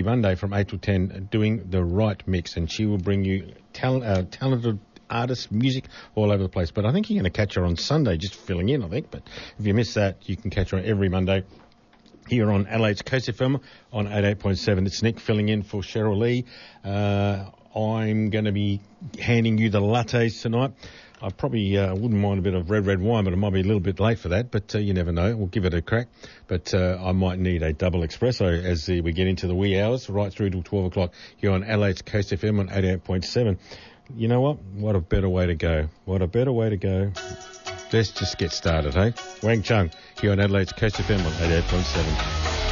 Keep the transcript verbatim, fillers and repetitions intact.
Monday from eight till ten doing the right mix, and she will bring you tal- uh, talented artists, music all over the place. But I think you're going to catch her on Sunday, just filling in, I think. But if you miss that, you can catch her every Monday here on Adelaide's Coast F M on eighty-eight point seven. It's Nick filling in for Cheryl Lee. Uh, I'm going to be handing you the lattes tonight. I probably uh, wouldn't mind a bit of red, red wine, but I might be a little bit late for that. But uh, you never know. We'll give it a crack. But uh, I might need a double espresso as the, we get into the wee hours, right through till twelve o'clock here on Adelaide's Coast F M on eighty-eight point seven. You know what? What a better way to go. What a better way to go. Let's just get started, hey? Wang Chung here on Adelaide's Coast F M on eighty-eight point seven.